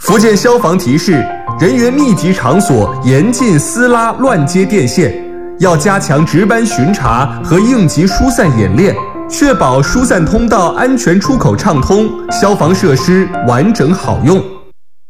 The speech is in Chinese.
福建消防提示：人员密集场所严禁撕拉乱接电线，要加强值班巡查和应急疏散演练，确保疏散通道安全出口畅通，消防设施完整好用。